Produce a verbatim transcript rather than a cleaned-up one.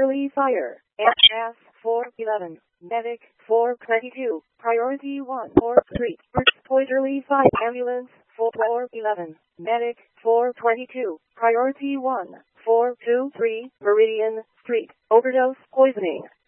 Spoilerly fire. F four eleven. Medic four twenty-two. Priority one four three. Spoilerly fire. Ambulance four eleven. Medic four twenty-two. Priority one four two three. Meridian Street. Overdose poisoning.